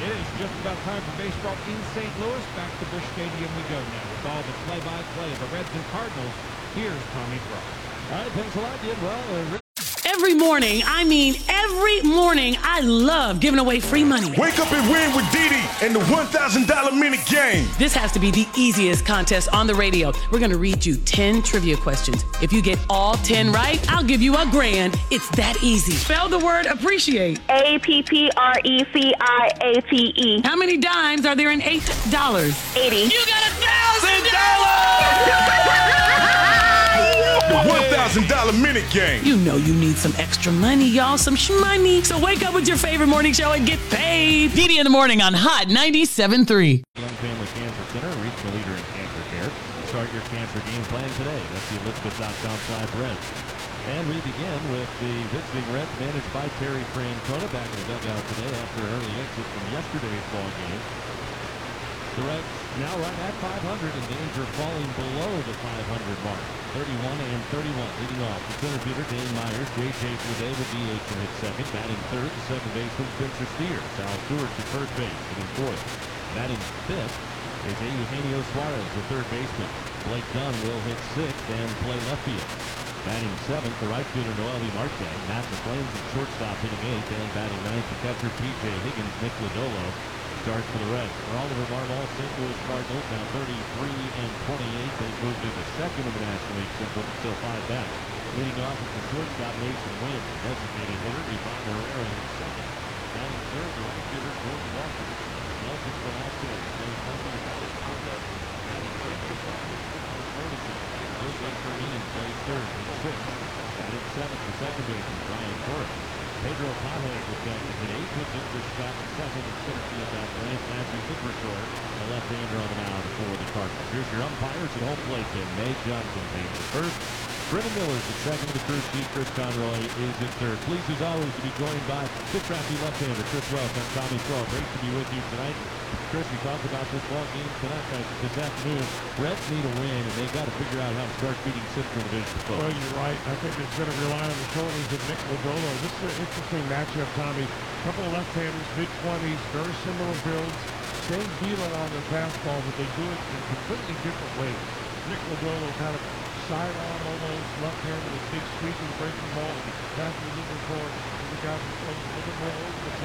is just about time for baseball in St. Louis. Back to Busch Stadium we go now with all the play-by-play of the Reds and Cardinals. Here's Tommy Cross. All right, thanks a lot, Did. Well, every morning, every morning, I love giving away free money. Wake up and win with Didi and the $1,000 minute game. This has to be the easiest contest on the radio. We're going to read you 10 trivia questions. If you get all 10 right, I'll give you $1,000. It's that easy. Spell the word appreciate. APPRECIATE. How many dimes are there in $8? 80. You got $1,000! The $1,000 minute game. You know you need some extra money, y'all, some shmoney. So wake up with your favorite morning show and get paid. Didi in the morning on Hot 97.3. Young Family Cancer Center, regional leader in cancer care. Start your cancer game plan today. That's the Elizabeth.com/Reds. And we begin with the visiting Reds, managed by Terry Francona, back in the dugout today after an early exit from yesterday's ball game. The Reds now right at 500, in danger of falling below the 500 mark. 31-31, leading off the center fielder Dane Myers. J.J. Bleday with DH and hit second. Batting third, the second baseman Spencer Steer. Sal Stewart to first base, hitting fourth. Batting fifth is Eugenio Suarez, the third baseman. Blake Dunn will hit sixth and play left field. Batting seventh, the right fielder Noel Marte. Matt McClain's at shortstop, hitting eighth, and batting ninth, the catcher P.J. Higgins. Nick Lodolo starts for the Reds. For Oliver Marmol, St. Louis Cardinals now 33-28. They've moved into second in the National League Central, but still 5 back. Leading off is the shortstop Mason Wynn, designated hitter Ivan Herrera in second. Batting third, the right fielder George Walker. Nelson Velasquez, James Hunter, Alex Cortez. Batting fifth, the Ferguson. Jose Fermin plays third and sixth. Batting seventh, the second baseman Brian Torres. Pedro Pajes was back to hit 8 pitches for Scott in second, and center field out Grant Matthew Liberatore, the left-hander on the mound for the Cardinals. Here's your umpires at home plate. May Johnson being the first. Brennan Miller's at second to the crew chief. Chris Conroy is at third. Pleased as always to be joined by the crafty left-hander Chris Wells and Tommy Crow. Great to be with you tonight. Chris, we talked about this ball game tonight, this afternoon. Reds need a win, and they've got to figure out how to start beating Central Division football. Well, you're right. I think it's going to rely on the shoulders of Nick Lodolo. This is an interesting matchup, Tommy. A couple of left-handers, mid-20s, very similar builds. Same dealer on their fastball, but they do it in completely different ways. Nick Lodolo kind of sidearm almost, left-handed with big sweeping breaking ball. Matthew Liberatore is a guy who throws a little bit more over the